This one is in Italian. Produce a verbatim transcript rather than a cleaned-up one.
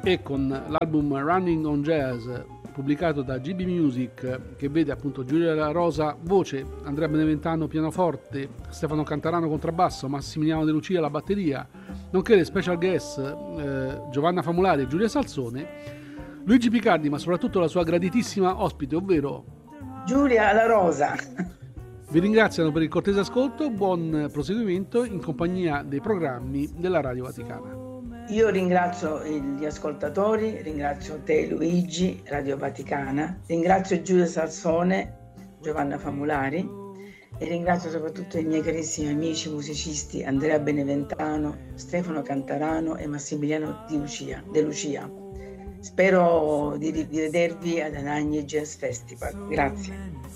e con l'album Running on Jazz pubblicato da G B Music, che vede appunto Giulia La Rosa voce, Andrea Beneventano pianoforte, Stefano Cantarano contrabbasso, Massimiliano De Lucia alla batteria, nonché le special guest eh, Giovanna Famulari e Giulia Salsone, Luigi Picardi, ma soprattutto la sua graditissima ospite, ovvero Giulia La Rosa. Vi ringraziano per il cortese ascolto, buon proseguimento in compagnia dei programmi della Radio Vaticana. Io ringrazio gli ascoltatori, ringrazio te Luigi, Radio Vaticana, ringrazio Giulia Salsone, Giovanna Famulari e ringrazio soprattutto i miei carissimi amici musicisti Andrea Beneventano, Stefano Cantarano e Massimiliano Di Lucia, De Lucia. Spero di, di vedervi ad Anagni Jazz Festival. Grazie.